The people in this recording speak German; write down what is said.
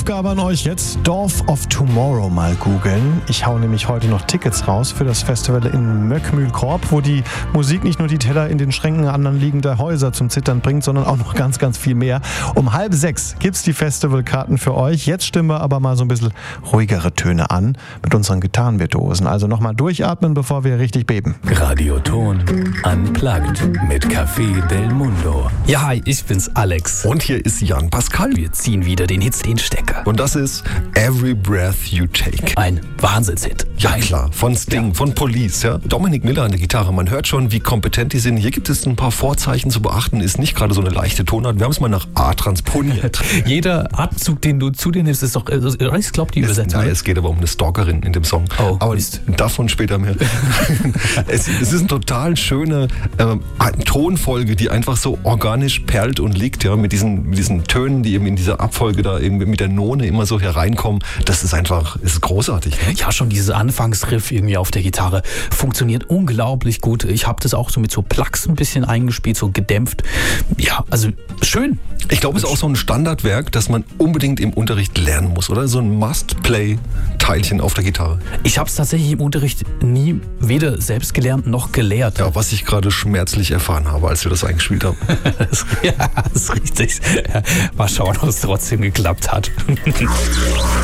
Aufgabe an euch jetzt, Dorf of Tomorrow mal googeln. Ich hau nämlich heute noch Tickets raus für das Festival in Möckmühlkorb, wo die Musik nicht nur die Teller in den Schränken anliegender Häuser zum Zittern bringt, sondern auch noch ganz, ganz viel mehr. Um 5:30 gibt's die Festivalkarten für euch. Jetzt stimmen wir aber mal so ein bisschen ruhigere Töne an mit unseren Gitarrenvirtuosen. Also nochmal durchatmen, bevor wir richtig beben. Radioton Unplugged mit Café Del Mundo. Ja, hi, ich bin's Alex. Und hier ist Jan Pascal. Wir ziehen wieder den Stecker. Und das ist Every Breath You Take. Ein Wahnsinnshit. Ja klar, von Sting, von Police. Ja. Dominik Miller an der Gitarre. Man hört schon, wie kompetent die sind. Hier gibt es ein paar Vorzeichen zu beachten. Ist nicht gerade so eine leichte Tonart. Wir haben es mal nach A transponiert. Jeder Atemzug, den du zu dir nimmst, ist doch, ich glaube, die Übersetzung. Nein, es geht aber um eine Stalkerin in dem Song. Oh, aber davon später mehr. Es ist eine total schöne Tonfolge, die einfach so organisch perlt und liegt, ja, mit diesen Tönen, die eben in dieser Abfolge da eben mit der None immer so hereinkommen. Das ist einfach, ist großartig. Ne? Ja, schon dieses Anfangsriff irgendwie auf der Gitarre funktioniert unglaublich gut. Ich habe das auch so mit so Plucks ein bisschen eingespielt, so gedämpft. Ja, also schön. Ich glaube, es ist auch so ein Standardwerk, das man unbedingt im Unterricht lernen muss, oder? So ein Must-Play-Teilchen auf der Gitarre. Ich habe es tatsächlich im Unterricht nie weder selbst gelernt noch gelehrt. Ja, was ich gerade schmerzlich erfahren habe, als wir das eingespielt haben. Ja, das ist richtig. Mal schauen, ob es trotzdem geklappt hat.